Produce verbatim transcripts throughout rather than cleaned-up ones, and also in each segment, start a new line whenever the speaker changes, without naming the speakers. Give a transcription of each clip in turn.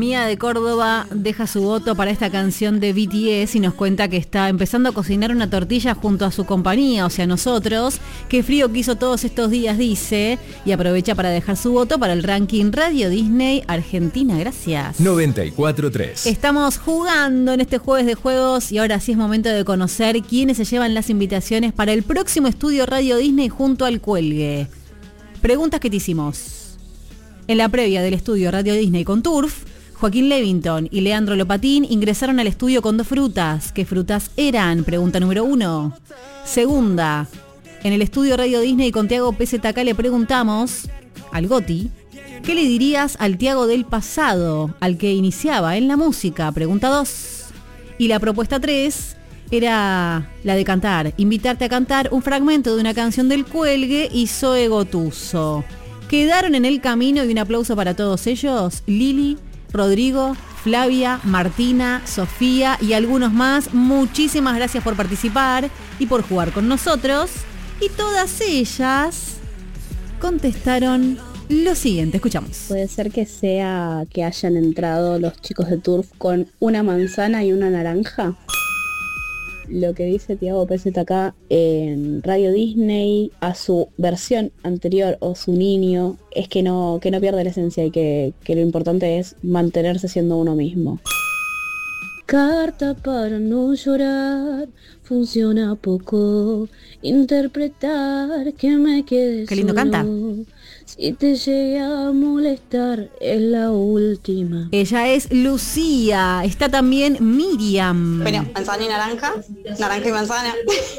Mía de Córdoba deja su voto para esta canción de B T S y nos cuenta que está empezando a cocinar una tortilla junto a su compañía, o sea, nosotros. Qué frío que hizo todos estos días, dice, y aprovecha para dejar su voto para el ranking Radio Disney Argentina. Gracias.
noventa y cuatro punto tres.
Estamos jugando en este jueves de juegos y ahora sí es momento de conocer quiénes se llevan las invitaciones para el próximo estudio Radio Disney junto al Cuelgue. Preguntas que te hicimos. En la previa del estudio Radio Disney con Turf, Joaquín Levington y Leandro Lopatín ingresaron al estudio con dos frutas. ¿Qué frutas eran? Pregunta número uno. Segunda, en el estudio Radio Disney con Tiago P Z K le preguntamos al Goti, ¿qué le dirías al Tiago del pasado, al que iniciaba en la música? Pregunta dos. Y la propuesta tres era la de cantar, invitarte a cantar un fragmento de una canción del Cuelgue y Zoe Gotuso. Quedaron en el camino y un aplauso para todos ellos, Lili, Rodrigo, Flavia, Martina, Sofía y algunos más. Muchísimas gracias por participar y por jugar con nosotros. Y todas ellas contestaron lo siguiente, escuchamos.
Puede ser que sea que hayan entrado los chicos de Turf con una manzana y una naranja. Lo que dice Tiago P Z K en Radio Disney a su versión anterior o su niño es que no, que no pierde la esencia y que, que lo importante es mantenerse siendo uno mismo. Carta para no llorar, funciona poco, interpretar que me quede
Qué lindo
solo.
canta.
Si te llegué a molestar, es la última.
Ella es Lucía, está también Miriam.
Bueno, manzana y naranja, naranja y manzana.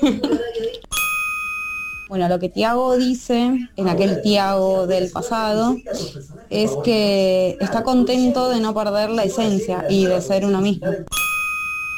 Bueno, lo que Tiago dice, en aquel Tiago del pasado, es que está contento de no perder la esencia y de ser uno mismo.